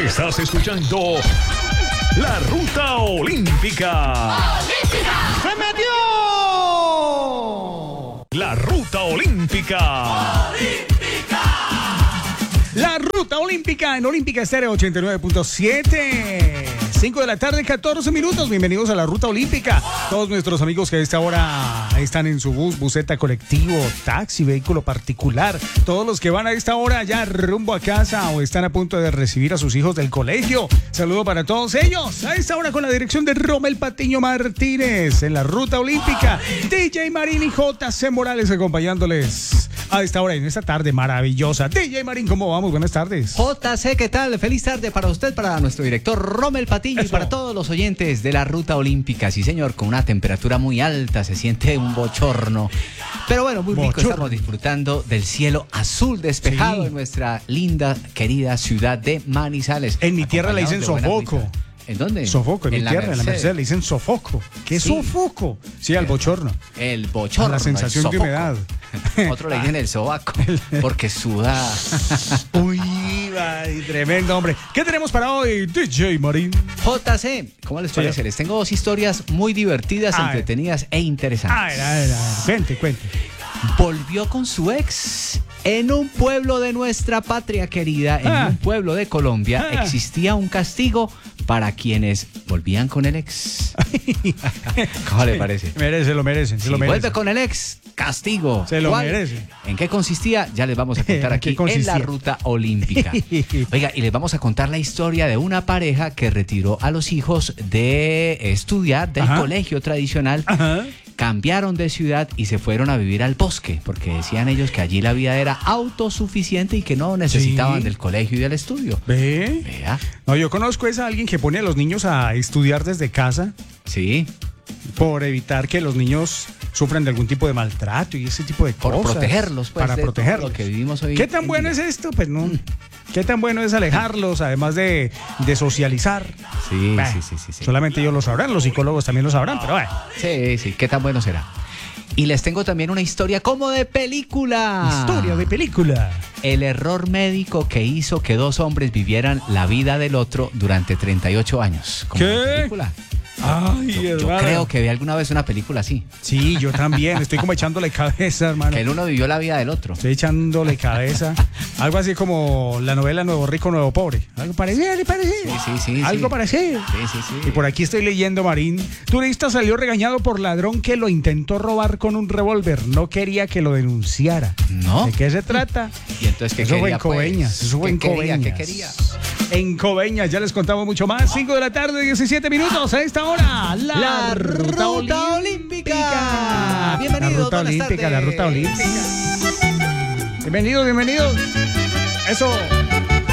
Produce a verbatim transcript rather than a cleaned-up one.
Estás escuchando La Ruta Olímpica. ¡Olímpica! ¡Se metió! La Ruta Olímpica. ¡Olímpica! La Ruta Olímpica en Olímpica Estéreo ochenta y nueve punto siete. cinco de la tarde, catorce minutos. Bienvenidos a la Ruta Olímpica. Todos nuestros amigos que a esta hora están en su bus, buseta, colectivo, taxi, vehículo particular. Todos los que van a esta hora ya rumbo a casa o están a punto de recibir a sus hijos del colegio. Saludo para todos ellos. A esta hora con la dirección de Rommel Patiño Martínez en la Ruta Olímpica. D J Marín y J C Morales acompañándoles a esta hora en esta tarde maravillosa. D J Marín, ¿cómo vamos? Buenas tardes. J C, ¿qué tal? Feliz tarde para usted, para nuestro director Rommel Patiño. Eso. Y para todos los oyentes de la Ruta Olímpica. Sí, señor, con una temperatura muy alta, se siente un bochorno. Pero bueno, muy rico, bochorno. Estamos disfrutando del cielo azul despejado sí. en nuestra linda, querida ciudad de Manizales. En mi tierra le dicen sofoco. ¿En dónde? Sofoco, en, en mi tierra, en la Merced le dicen sofoco. ¿Qué sí. sofoco? Sí, al bochorno. El bochorno. La sensación de humedad. Otro le dicen el sobaco, porque suda. Uy, ay, tremendo, hombre. ¿Qué tenemos para hoy, D J Marín? J C, ¿cómo les parece? Sí. Les tengo dos historias muy divertidas, a entretenidas ver. e interesantes. A ver, a ver, a ver. Cuente, cuente. Volvió con su ex. En un pueblo de nuestra patria querida, en ah. un pueblo de Colombia, ah. existía un castigo para quienes volvían con el ex. ¿Cómo le parece? Merece, lo merecen, se si lo merecen. Vuelve con el ex, castigo. Se lo ¿Cuál? merece. ¿En qué consistía? Ya les vamos a contar aquí en, en la Ruta Olímpica. Oiga, y les vamos a contar la historia de una pareja que retiró a los hijos de estudiar del Ajá. colegio tradicional. Ajá. Cambiaron de ciudad y se fueron a vivir al bosque, porque decían ellos que allí la vida era autosuficiente y que no necesitaban ¿Sí? del colegio y del estudio. ¿Ve? Vea. No, yo conozco a alguien que pone a los niños a estudiar desde casa. Sí. Por evitar que los niños sufran de algún tipo de maltrato y ese tipo de cosas. Por protegerlos, pues. Para de protegerlos. Todo lo que vivimos hoy. ¿Qué tan bueno es esto? Pues no. ¿Qué tan bueno es alejarlos, además de, de socializar? Sí, bueno, sí, sí, sí, sí. Solamente ellos lo sabrán, los psicólogos también lo sabrán, pero bueno. Sí, sí, ¿qué tan bueno será? Y les tengo también una historia como de película. Historia de película. El error médico que hizo que dos hombres vivieran la vida del otro durante treinta y ocho años. Como ¿Qué? De película. Ay, yo, yo creo que vi alguna vez una película así. Sí, yo también. Estoy como echándole cabeza, hermano. Que el uno vivió la vida del otro. Estoy echándole cabeza. Algo así como la novela Nuevo Rico, Nuevo Pobre. Algo parecido, parecido. Sí, sí, sí. Algo sí. parecido. Sí, sí, sí. Y por aquí estoy leyendo, Marín. Turista salió regañado por ladrón que lo intentó robar con un revólver. No quería que lo denunciara. ¿No? ¿De qué se trata? ¿Y entonces qué Eso quería, fue en Coveñas. Pues? Eso fue en Coveñas. Coveñas. ¿Qué quería? En Coveñas, ya les contamos mucho más. cinco de la tarde, diecisiete minutos. A esta hora, la, la Ruta, ruta Olímpica. olímpica. Bienvenidos, la Ruta Olímpica, tardes. La Ruta Olímpica. Bienvenidos, bienvenidos. Eso.